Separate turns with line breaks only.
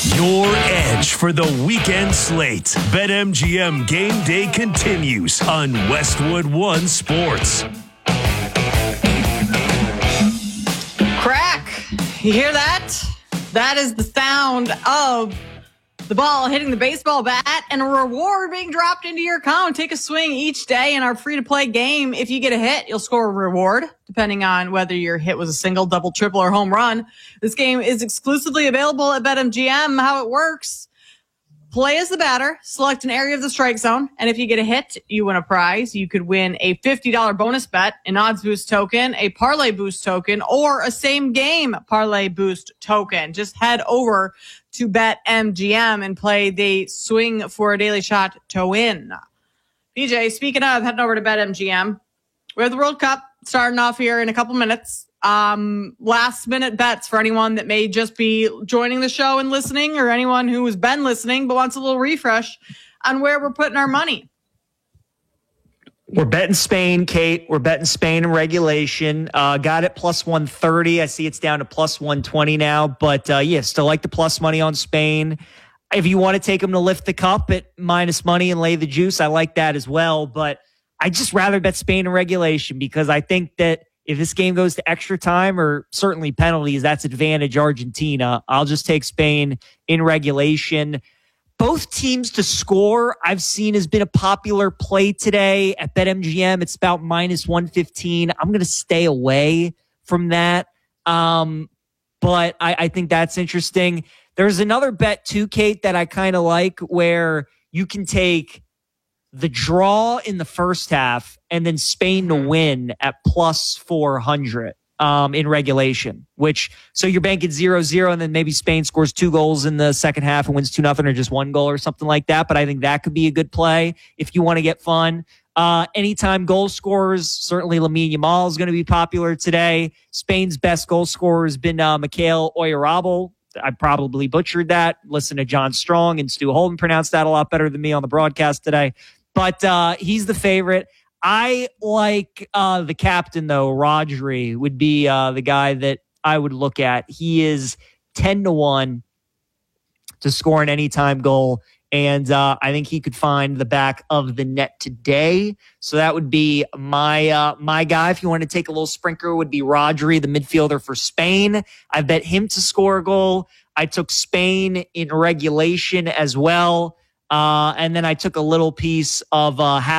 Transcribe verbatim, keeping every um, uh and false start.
Your edge for the weekend slate. BetMGM Game Day continues on Westwood One Sports.
Crack. You hear that? That is the sound of the ball hitting the baseball bat and a reward being dropped into your account. Take a swing each day in our free-to-play game. If you get a hit, you'll score a reward, depending on whether your hit was a single, double, triple, or home run. This game is exclusively available at BetMGM. How it works: play as the batter, select an area of the strike zone, and if you get a hit, you win a prize. You could win a fifty dollars bonus bet, an odds boost token, a parlay boost token, or a same game parlay boost token. Just head over to BetMGM and play the swing for a daily shot to win. P J, speaking of heading over to BetMGM, we have the World Cup starting off here in a couple minutes. Um, last minute bets for anyone that may just be joining the show and listening, or anyone who has been listening but wants a little refresh on where we're putting our money.
We're betting Spain, Kate. We're betting Spain in regulation. Uh, got it plus one thirty. I see it's down to plus one twenty now. But, uh, yeah, still like the plus money on Spain. If you want to take them to lift the cup at minus money and lay the juice, I like that as well. But I just rather bet Spain in regulation, because I think that if this game goes to extra time or certainly penalties, that's advantage Argentina. I'll just take Spain in regulation. Both teams to score, I've seen, has been a popular play today at BetMGM. It's about minus one fifteen. I'm going to stay away from that. Um, but I, I think that's interesting. There's another bet too, Kate, that I kind of like, where you can take the draw in the first half and then Spain to win at plus four hundred. Um, in regulation, which, so you're banking zero zero, and then maybe Spain scores two goals in the second half and wins two nothing, or just one goal or something like that. But I think that could be a good play if you want to get fun. Uh, anytime goal scorers, certainly Lamine Yamal is going to be popular today. Spain's best goal scorer has been uh, Mikel Oyarzabal. I probably butchered that. Listen to John Strong and Stu Holden pronounce that a lot better than me on the broadcast today. But uh, he's the favorite. I like uh, the captain, though. Rodri would be uh, the guy that I would look at. He is ten to one to score an anytime goal, and uh, I think he could find the back of the net today. So that would be my uh, my guy. If you want to take a little sprinkler, would be Rodri, the midfielder for Spain. I bet him to score a goal. I took Spain in regulation as well. Uh, and then I took a little piece of uh, half